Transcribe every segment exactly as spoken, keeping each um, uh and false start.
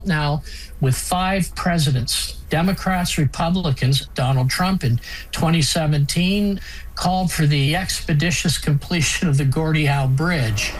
now with five presidents, Democrats, Republicans. Donald Trump in twenty seventeen called for the expeditious completion of the Gordie Howe Bridge.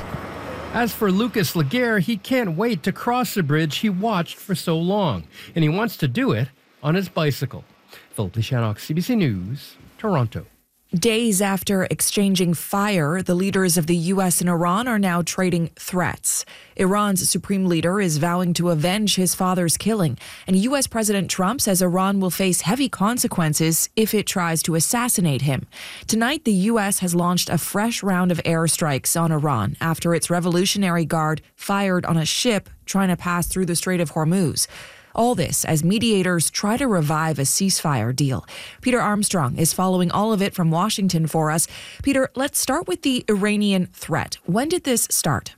As for Lucas Laguerre, he can't wait to cross the bridge he watched for so long, and he wants to do it on his bicycle. Philip Lishanok, C B C News, Toronto. Days after exchanging fire, the leaders of the U S and Iran are now trading threats. Iran's supreme leader is vowing to avenge his father's killing, and U S President Trump says Iran will face heavy consequences if it tries to assassinate him. Tonight, the U S has launched a fresh round of airstrikes on Iran after its Revolutionary Guard fired on a ship trying to pass through the Strait of Hormuz. All this as mediators try to revive a ceasefire deal. Peter Armstrong is following all of it from Washington for us. Peter, let's start with the Iranian threat. When did this start?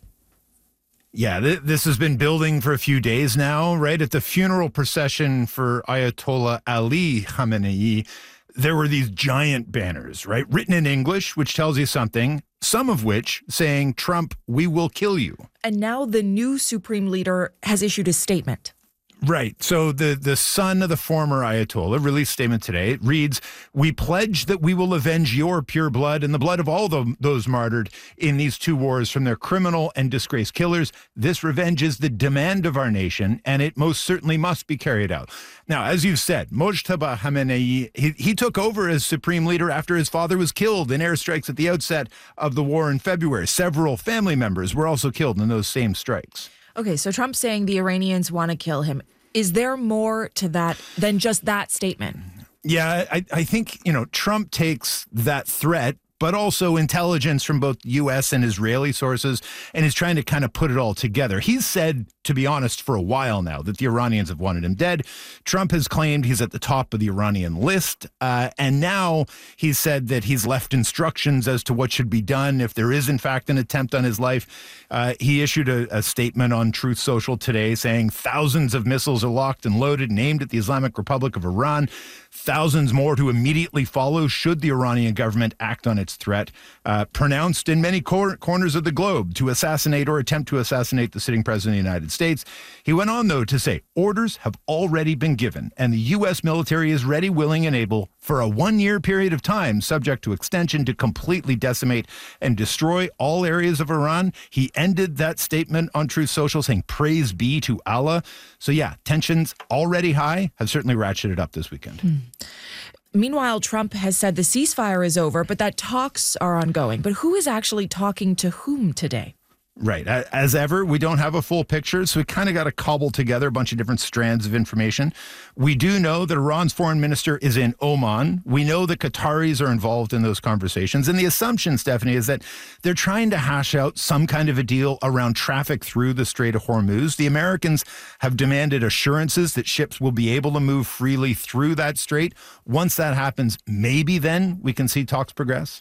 Yeah, th- this has been building for a few days now, right? At the funeral procession for Ayatollah Ali Khamenei, there were these giant banners, right? Written in English, which tells you something, some of which saying, "Trump, we will kill you." And now the new supreme leader has issued a statement. Right. So the, the son of the former Ayatollah released a statement today. It reads, "We pledge that we will avenge your pure blood and the blood of all the, those martyred in these two wars from their criminal and disgraced killers. This revenge is the demand of our nation, and it most certainly must be carried out." Now, as you've said, Mojtaba Khamenei, he, he took over as supreme leader after his father was killed in airstrikes at the outset of the war in February. Several family members were also killed in those same strikes. Okay, so Trump's saying the Iranians want to kill him. Is there more to that than just that statement? Yeah, I, I think, you know, Trump takes that threat, but also intelligence from both U S and Israeli sources, and is trying to kind of put it all together. He's said, to be honest, for a while now that the Iranians have wanted him dead. Trump has claimed he's at the top of the Iranian list, uh, and now he's said that he's left instructions as to what should be done if there is, in fact, an attempt on his life. Uh, he issued a, a statement on Truth Social today saying thousands of missiles are locked and loaded and aimed at the Islamic Republic of Iran. Thousands more to immediately follow should the Iranian government act on its threat, uh, pronounced in many cor- corners of the globe to assassinate or attempt to assassinate the sitting president of the United States. He went on, though, to say orders have already been given and the U S military is ready, willing, and able for a one-year period of time, subject to extension, to completely decimate and destroy all areas of Iran. He ended that statement on Truth Social saying, "Praise be to Allah." So yeah, tensions already high have certainly ratcheted up this weekend. Hmm. Meanwhile, Trump has said the ceasefire is over, but that talks are ongoing. But who is actually talking to whom today? Right. As ever, we don't have a full picture, so we kind of got to cobble together a bunch of different strands of information. We do know that Iran's foreign minister is in Oman. We know that Qataris are involved in those conversations. And the assumption, Stephanie, is that they're trying to hash out some kind of a deal around traffic through the Strait of Hormuz. The Americans have demanded assurances that ships will be able to move freely through that strait. Once that happens, maybe then we can see talks progress.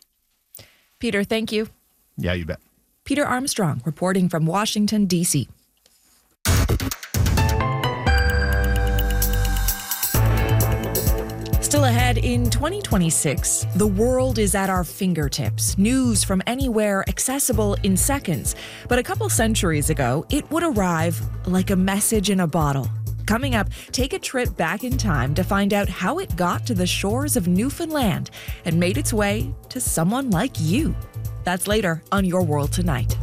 Peter, thank you. Yeah, you bet. Peter Armstrong reporting from Washington, D C Still ahead, in twenty twenty-six, the world is at our fingertips. News from anywhere, accessible in seconds. But a couple centuries ago, it would arrive like a message in a bottle. Coming up, take a trip back in time to find out how it got to the shores of Newfoundland and made its way to someone like you. That's later on Your World Tonight.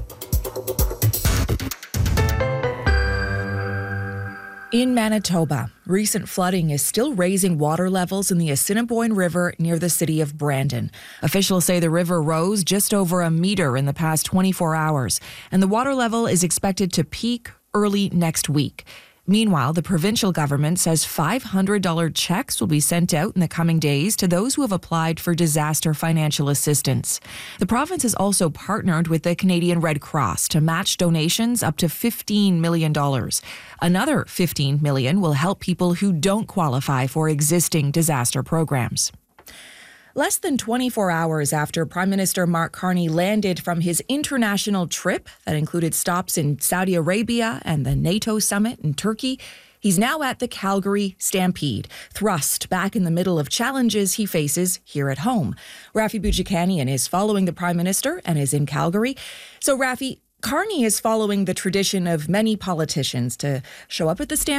In Manitoba, recent flooding is still raising water levels in the Assiniboine River near the city of Brandon. Officials say the river rose just over a meter in the past twenty-four hours, and the water level is expected to peak early next week. Meanwhile, the provincial government says five hundred dollars checks will be sent out in the coming days to those who have applied for disaster financial assistance. The province has also partnered with the Canadian Red Cross to match donations up to fifteen million dollars. Another fifteen million dollars will help people who don't qualify for existing disaster programs. Less than twenty-four hours after Prime Minister Mark Carney landed from his international trip that included stops in Saudi Arabia and the NATO summit in Turkey, he's now at the Calgary Stampede, thrust back in the middle of challenges he faces here at home. Rafi Boudjikanian is following the Prime Minister and is in Calgary. So, Rafi, Carney is following the tradition of many politicians to show up at the stand